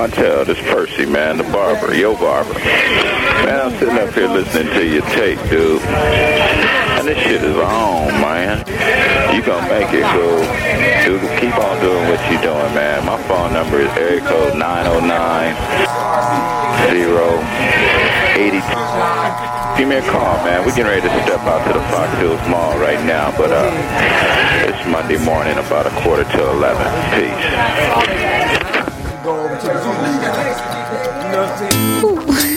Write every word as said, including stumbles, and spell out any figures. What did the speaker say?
Montel, this Percy, man, the barber, yo barber. Man, I'm sitting up here listening to your tape, dude. And this shit is on, man. You gonna make it, go. Dude, keep on doing what you doing, man. My phone number is area code nine oh nine, zero, eighty-two. Give me a call, man. We're getting ready to step out to the Fox Hills Mall right now, but uh, it's Monday morning, about a quarter to eleven. Peace. Ooh.